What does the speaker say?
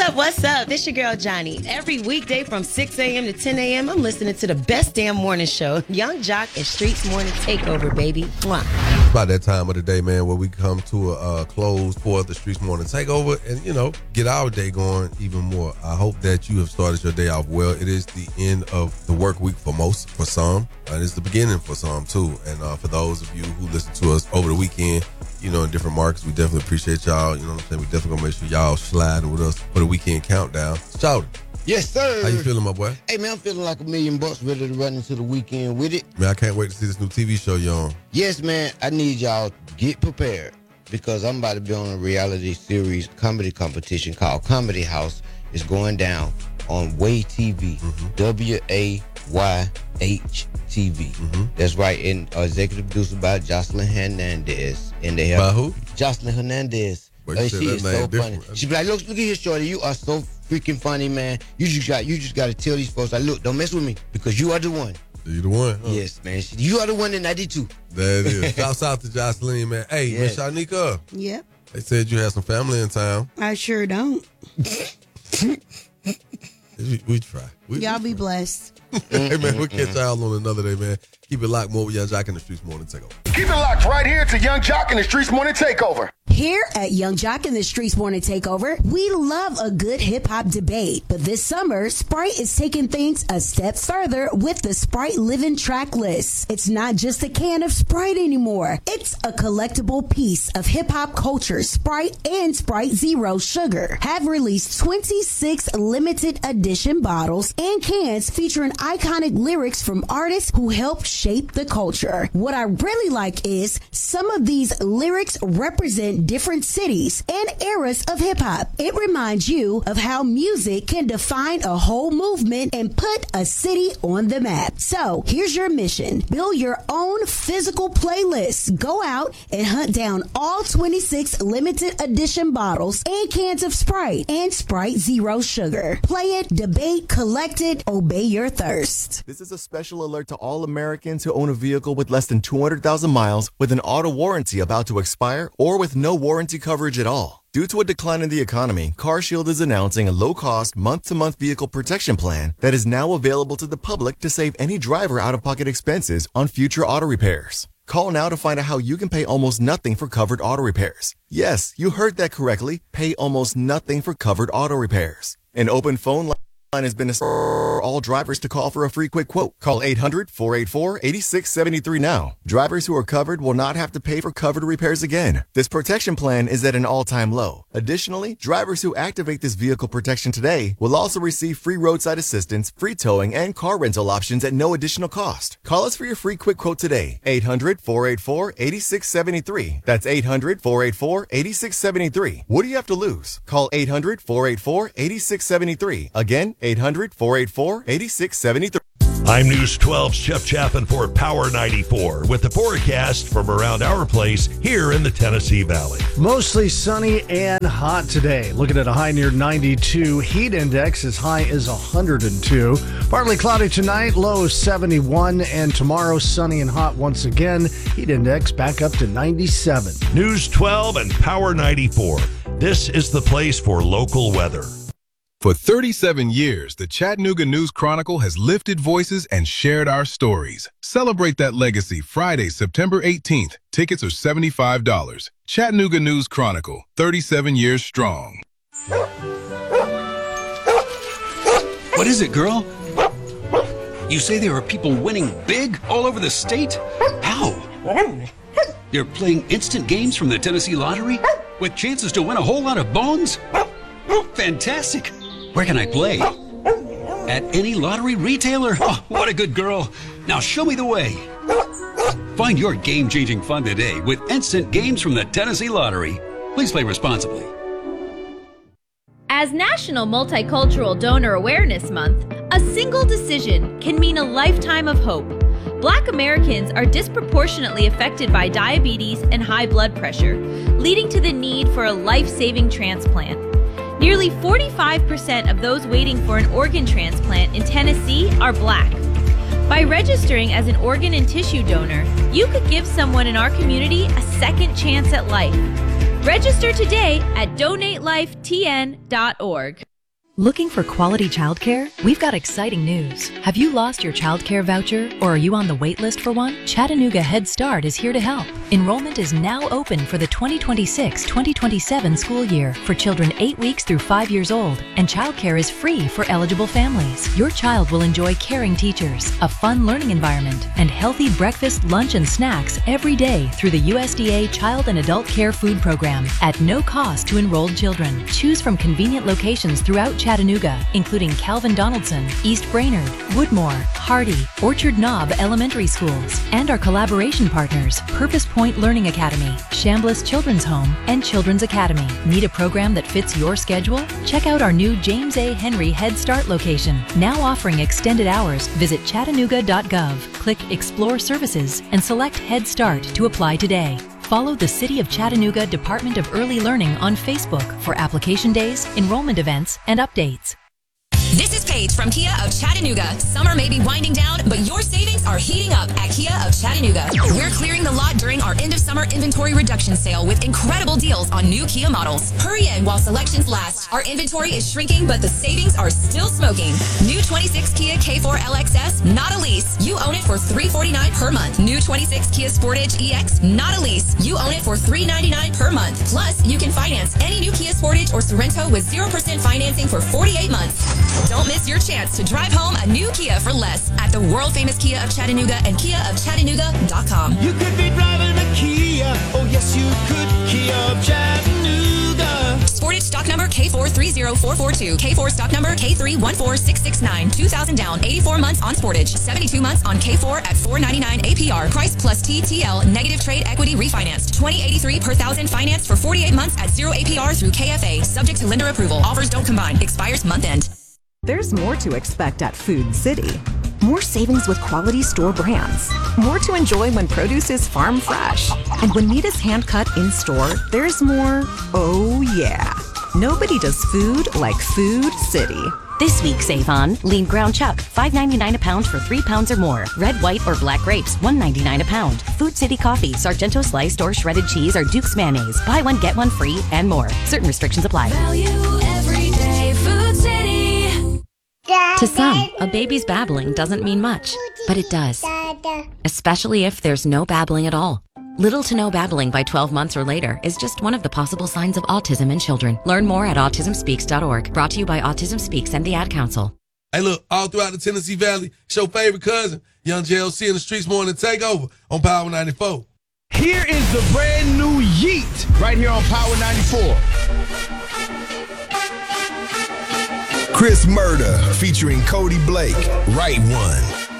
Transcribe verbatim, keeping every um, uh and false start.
up, what's up? This your girl, Johnny. Every weekday from six a.m. to ten a.m., I'm listening to the best damn morning show, Young Jock and Street's Morning Takeover, baby. Mwah. It's about that time of the day, man, where we come to a uh, close for the Street's Morning Takeover and, you know, get our day going even more. I hope that you have started your day off well. It is the end of the work week for most, for some, and it's the beginning for some, too. And uh, for those of you who listen to us over the weekend, you know, in different markets, we definitely appreciate y'all. You know what I'm saying? We definitely gonna make sure y'all sliding with us for the weekend countdown. Shout it. Yes, sir. How you feeling, my boy? Hey, man, I'm feeling like a million bucks, ready to run into the weekend with it. Man, I can't wait to see this new T V show you're on. Yes, man, I need y'all to get prepared because I'm about to be on a reality series comedy competition called Comedy House. It's going down on Way T V, mm-hmm. W A Y H T V. Mm-hmm. That's right, and uh, executive producer by Jocelyn Hernandez. And they have by who? Jocelyn Hernandez. Wait, uh, she is so funny. Different. She be like, look, look at here, shorty. You are so freaking funny, man. You just got, you just got to tell these folks, like, look, don't mess with me because you are the one. You the one? Huh? Yes, man. You are the one in ninety-two. There it is. Shouts out to Jocelyn, man. Hey, yes. Miss Shanika. Yep. They said you had some family in town. I sure don't. we, we try. We, Y'all we be try. blessed. Hey, man, we'll catch y'all on another day, man. Keep it locked. More with Young Jock in the Street's Morning Takeover. Keep it locked right here to Young Jock in the Street's Morning Takeover. Here at Young Jock in the Street's Morning Takeover, we love a good hip-hop debate. But this summer, Sprite is taking things a step further with the Sprite Living Track List. It's not just a can of Sprite anymore. It's a collectible piece of hip-hop culture. Sprite and Sprite Zero Sugar have released twenty-six limited edition bottles and cans featuring iconic lyrics from artists who helped shape the culture. What I really like is some of these lyrics represent different cities and eras of hip-hop. It reminds you of how music can define a whole movement and put a city on the map. So here's your mission. Build your own physical playlist. Go out and hunt down all twenty-six limited edition bottles and cans of Sprite and Sprite Zero Sugar. Play it, debate, collect it, obey your thirst. This is a special alert to all Americans who own a vehicle with less than two hundred thousand miles with an auto warranty about to expire or with no warranty coverage at all. Due to a decline in the economy, CarShield is announcing a low-cost, month-to-month vehicle protection plan that is now available to the public to save any driver out-of-pocket expenses on future auto repairs. Call now to find out how you can pay almost nothing for covered auto repairs. Yes, you heard that correctly. Pay almost nothing for covered auto repairs. An open phone line has been assigned for all drivers to call for a free quick quote. Call eight hundred, four eight four, eight six seven three now. Drivers who are covered will not have to pay for covered repairs again. This protection plan is at an all-time low. Additionally, drivers who activate this vehicle protection today will also receive free roadside assistance, free towing, and car rental options at no additional cost. Call us for your free quick quote today. eight hundred, four eight four, eight six seven three. That's eight hundred, four eight four, eight six seven three. What do you have to lose? Call eight hundred, four eight four, eight six seven three. Again, eight hundred, four eight four, eight six seven three. I'm News twelve's Jeff Chappin for Power ninety-four with the forecast from around our place here in the Tennessee Valley. Mostly sunny and hot today. Looking at a high near ninety-two. Heat index as high as one hundred two. Partly cloudy tonight, low seventy-one. And tomorrow sunny and hot once again. Heat index back up to ninety-seven. News twelve and Power ninety-four. This is the place for local weather. For thirty-seven years, the Chattanooga News Chronicle has lifted voices and shared our stories. Celebrate that legacy Friday, September eighteenth. Tickets are seventy-five dollars. Chattanooga News Chronicle, thirty-seven years strong. What is it, girl? You say there are people winning big all over the state? How? They're playing instant games from the Tennessee Lottery with chances to win a whole lot of bones? Fantastic! Where can I play? At any lottery retailer? Oh, what a good girl. Now show me the way. Find your game-changing fun today with instant games from the Tennessee Lottery. Please play responsibly. As National Multicultural Donor Awareness Month, a single decision can mean a lifetime of hope. Black Americans are disproportionately affected by diabetes and high blood pressure, leading to the need for a life-saving transplant. Nearly forty-five percent of those waiting for an organ transplant in Tennessee are Black. By registering as an organ and tissue donor, you could give someone in our community a second chance at life. Register today at donate life t n dot org. Looking for quality childcare? We've got exciting news. Have you lost your childcare voucher or are you on the wait list for one? Chattanooga Head Start is here to help. Enrollment is now open for the twenty twenty-six twenty twenty-seven school year for children eight weeks through five years old, and childcare is free for eligible families. Your child will enjoy caring teachers, a fun learning environment, and healthy breakfast, lunch, and snacks every day through the U S D A Child and Adult Care Food Program at no cost to enrolled children. Choose from convenient locations throughout Chattanooga, including Calvin Donaldson, East Brainerd, Woodmore, Hardy, Orchard Knob Elementary Schools, and our collaboration partners, Purpose Point Learning Academy, Chambliss Children's Home, and Children's Academy. Need a program that fits your schedule? Check out our new James A. Henry Head Start location, now offering extended hours. Visit chattanooga dot gov, click Explore Services, and select Head Start to apply today. Follow the City of Chattanooga Department of Early Learning on Facebook for application days, enrollment events, and updates. This is Paige from Kia of Chattanooga. Summer may be winding down, but your savings are heating up at Kia of Chattanooga. We're clearing the lot during our end of summer inventory reduction sale with incredible deals on new Kia models. Hurry in while selections last. Our inventory is shrinking, but the savings are still smoking. New twenty-six Kia K four L X S, not a lease. You own it for three hundred forty-nine dollars per month. New twenty-six Kia Sportage E X, not a lease. You own it for three hundred ninety-nine dollars per month. Plus, you can finance any new Kia Sportage or Sorento with zero percent financing for forty-eight months. Don't miss your chance to drive home a new Kia for less at the world-famous Kia of Chattanooga and kia of chattanooga dot com. You could be driving a Kia. Oh, yes, you could. Kia of Chattanooga. Sportage stock number K four three zero four four two. K four stock number K three one four six six nine. two thousand down. eighty-four months on Sportage. seventy-two months on K four at four ninety-nine A P R. Price plus T T L. Negative trade equity refinanced. twenty eighty-three per thousand financed for forty-eight months at zero A P R through K F A. Subject to lender approval. Offers don't combine. Expires month end. There's more to expect at Food City. More savings with quality store brands. More to enjoy when produce is farm fresh. And when meat is hand cut in store, there's more, oh yeah. Nobody does food like Food City. This week, save on lean ground chuck, five ninety-nine a pound for three pounds or more. Red, white, or black grapes, one ninety-nine a pound. Food City coffee, Sargento sliced or shredded cheese, or Duke's mayonnaise. Buy one, get one free, and more. Certain restrictions apply. Value every day. Food City. To some, a baby's babbling doesn't mean much, but it does. Especially if there's no babbling at all. Little to no babbling by twelve months or later is just one of the possible signs of autism in children. Learn more at autism speaks dot org. Brought to you by Autism Speaks and the Ad Council. Hey, look, all throughout the Tennessee Valley, it's your favorite cousin, Young J L C in the Streets Morning Takeover on Power ninety-four. Here is the brand new Yeet right here on Power ninety-four. Chris Murder featuring Cody Blake, Right One.